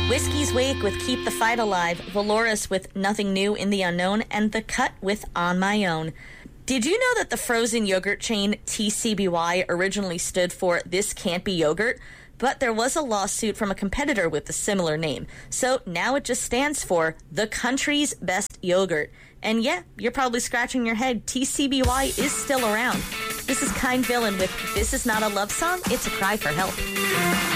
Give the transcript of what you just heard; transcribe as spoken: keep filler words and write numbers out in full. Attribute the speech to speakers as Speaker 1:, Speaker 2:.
Speaker 1: Whiskey's Wake with Keep the Fight Alive, Valoris with Nothing New in the Unknown, and The Cut with On My Own. Did you know that the frozen yogurt chain T C B Y originally stood for This Can't Be Yogurt? But there was a lawsuit from a competitor with a similar name. So now it just stands for The Country's Best Yogurt. And yeah, you're probably scratching your head. T C B Y is still around. This is Kind Villain with This Is Not a Love Song, It's a Cry for Help.